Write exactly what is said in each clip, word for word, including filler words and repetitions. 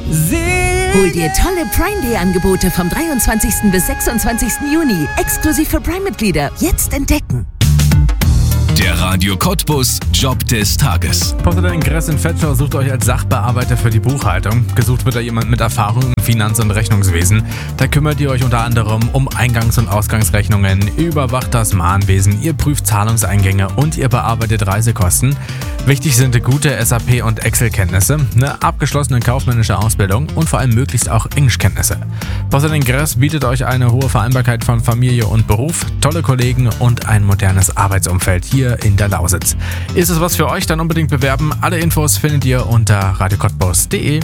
Hol dir tolle Prime Day Angebote vom dreiundzwanzigsten bis sechsundzwanzigsten Juni. Exklusiv für Prime-Mitglieder. Jetzt entdecken. Der Radio Cottbus Job des Tages. Postadt Ingress in Vetschau sucht euch als Sachbearbeiter für die Buchhaltung. Gesucht wird da jemand mit Erfahrung im Finanz- und Rechnungswesen. Da kümmert ihr euch unter anderem um Eingangs- und Ausgangsrechnungen, überwacht das Mahnwesen, ihr prüft Zahlungseingänge und ihr bearbeitet Reisekosten. Wichtig sind gute S A P- und Excel-Kenntnisse, eine abgeschlossene kaufmännische Ausbildung und vor allem möglichst auch Englischkenntnisse. Postadt Ingress bietet euch eine hohe Vereinbarkeit von Familie und Beruf, tolle Kollegen und ein modernes Arbeitsumfeld hier in der Lausitz. Ist es was für euch? Dann unbedingt bewerben. Alle Infos findet ihr unter radio cottbus punkt de.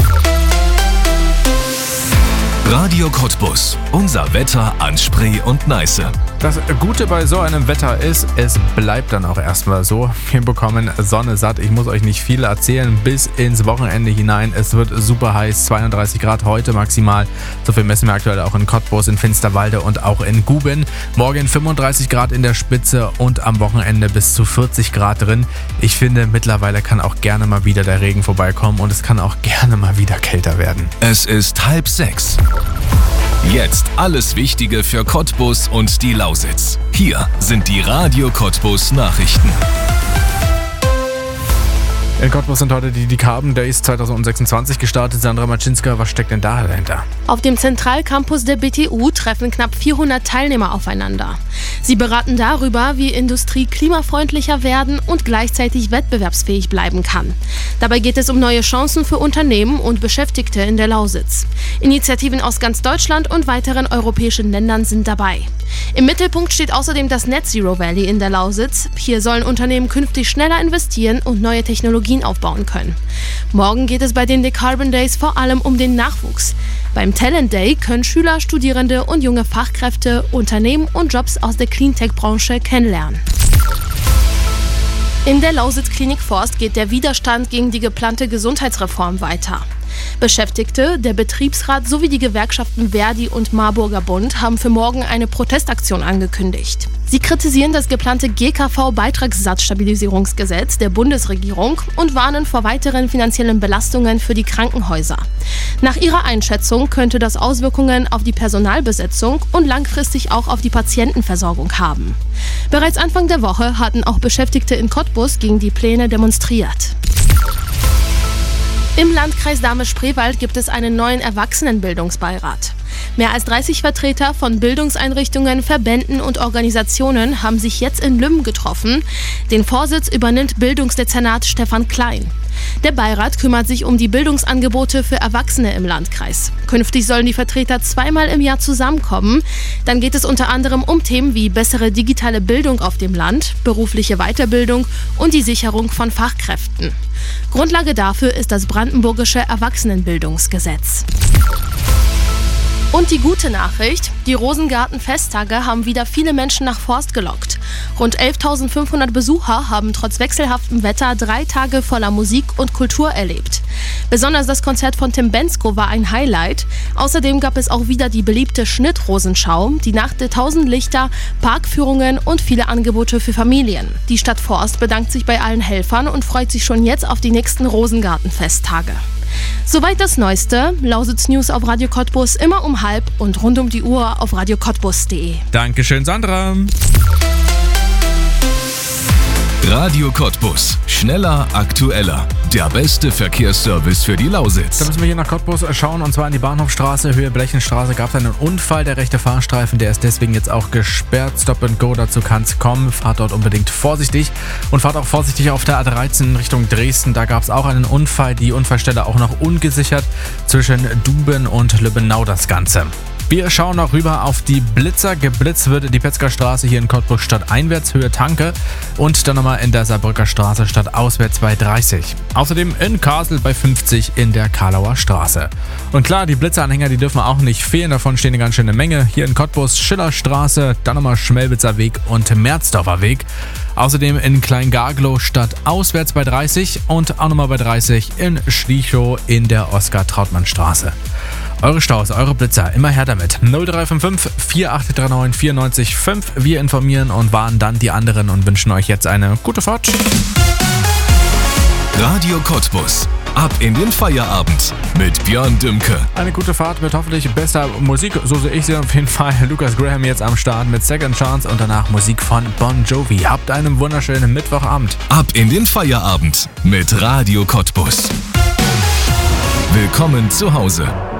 Radio Cottbus. Unser Wetter an Spree und Neiße. Das Gute bei so einem Wetter ist, es bleibt dann auch erstmal so. Wir bekommen Sonne satt. Ich muss euch nicht viel erzählen. Bis ins Wochenende hinein. Es wird super heiß. zweiunddreißig Grad heute maximal. So viel messen wir aktuell auch in Cottbus, in Finsterwalde und auch in Guben. Morgen fünfunddreißig Grad in der Spitze und am Wochenende bis zu vierzig Grad drin. Ich finde, mittlerweile kann auch gerne mal wieder der Regen vorbeikommen und es kann auch gerne mal wieder kälter werden. Es ist halb sechs. Jetzt alles Wichtige für Cottbus und die Lausitz. Hier sind die Radio Cottbus Nachrichten. In Cottbus sind heute die Carbon Days zwanzig sechsundzwanzig gestartet. Sandra Maczynska, was steckt denn da dahinter? Auf dem Zentralcampus der B T U treffen knapp vierhundert Teilnehmer aufeinander. Sie beraten darüber, wie Industrie klimafreundlicher werden und gleichzeitig wettbewerbsfähig bleiben kann. Dabei geht es um neue Chancen für Unternehmen und Beschäftigte in der Lausitz. Initiativen aus ganz Deutschland und weiteren europäischen Ländern sind dabei. Im Mittelpunkt steht außerdem das Net Zero Valley in der Lausitz. Hier sollen Unternehmen künftig schneller investieren und neue Technologien aufbauen können. Morgen geht es bei den Carbon Days vor allem um den Nachwuchs. Beim Talent Day können Schüler, Studierende und junge Fachkräfte Unternehmen und Jobs aus der Cleantech-Branche kennenlernen. In der Lausitz Klinik Forst geht der Widerstand gegen die geplante Gesundheitsreform weiter. Beschäftigte, der Betriebsrat sowie die Gewerkschaften Verdi und Marburger Bund haben für morgen eine Protestaktion angekündigt. Sie kritisieren das geplante G K V-Beitragssatzstabilisierungsgesetz der Bundesregierung und warnen vor weiteren finanziellen Belastungen für die Krankenhäuser. Nach ihrer Einschätzung könnte das Auswirkungen auf die Personalbesetzung und langfristig auch auf die Patientenversorgung haben. Bereits Anfang der Woche hatten auch Beschäftigte in Cottbus gegen die Pläne demonstriert. Im Landkreis Dahme-Spreewald gibt es einen neuen Erwachsenenbildungsbeirat. Mehr als dreißig Vertreter von Bildungseinrichtungen, Verbänden und Organisationen haben sich jetzt in Lümm getroffen. Den Vorsitz übernimmt Bildungsdezernat Stefan Klein. Der Beirat kümmert sich um die Bildungsangebote für Erwachsene im Landkreis. Künftig sollen die Vertreter zweimal im Jahr zusammenkommen. Dann geht es unter anderem um Themen wie bessere digitale Bildung auf dem Land, berufliche Weiterbildung und die Sicherung von Fachkräften. Grundlage dafür ist das brandenburgische Erwachsenenbildungsgesetz. Und die gute Nachricht, die Rosengarten-Festtage haben wieder viele Menschen nach Forst gelockt. Rund elftausendfünfhundert Besucher haben trotz wechselhaftem Wetter drei Tage voller Musik und Kultur erlebt. Besonders das Konzert von Tim Bendzko war ein Highlight. Außerdem gab es auch wieder die beliebte Schnittrosenschau, die Nacht der tausend Lichter, Parkführungen und viele Angebote für Familien. Die Stadt Forst bedankt sich bei allen Helfern und freut sich schon jetzt auf die nächsten Rosengarten-Festtage. Soweit das Neueste. Lausitz News auf Radio Cottbus immer um halb und rund um die Uhr auf radio cottbus punkt de. Dankeschön, Sandra. Radio Cottbus. Schneller, aktueller. Der beste Verkehrsservice für die Lausitz. Da müssen wir hier nach Cottbus schauen und zwar an die Bahnhofstraße, Höhe Blechenstraße. Gab es einen Unfall, der rechte Fahrstreifen, der ist deswegen jetzt auch gesperrt. Stop and Go, dazu kann es kommen. Fahrt dort unbedingt vorsichtig und fahrt auch vorsichtig auf der A dreizehn in Richtung Dresden. Da gab es auch einen Unfall, die Unfallstelle auch noch ungesichert. Zwischen Duben und Lübbenau das Ganze. Wir schauen noch rüber auf die Blitzer. Geblitzt wird die Petzgerstraße hier in Cottbus stadteinwärts, Höhe Tanke. Und dann nochmal in der Saarbrücker Straße stadtauswärts bei dreißig. Außerdem in Kassel bei fünfzig in der Karlauer Straße. Und klar, die Blitzeranhänger, die dürfen auch nicht fehlen. Davon stehen eine ganz schöne Menge. Hier in Cottbus Schillerstraße, dann nochmal Schmelwitzer Weg und Merzdorfer Weg. Außerdem in Kleingarglow stadtauswärts bei dreißig und auch nochmal bei dreißig in Schlichow in der Oskar-Trautmann-Straße. Eure Staus, eure Blitzer, immer her damit. null drei fünf fünf, vier acht drei neun, vier neun fünf. Wir informieren und warnen dann die anderen und wünschen euch jetzt eine gute Fahrt. Radio Cottbus. Ab in den Feierabend mit Björn Dümke. Eine gute Fahrt mit hoffentlich bester Musik, so sehe ich sie auf jeden Fall. Lucas Graham jetzt am Start mit Second Chance und danach Musik von Bon Jovi. Habt einen wunderschönen Mittwochabend. Ab in den Feierabend mit Radio Cottbus. Willkommen zu Hause.